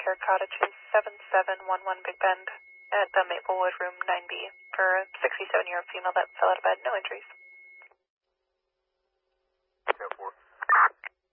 Care Cottages, 7711 Big Bend, at the Maplewood Room 9B, for a 67-year-old female that fell out of bed, no injuries.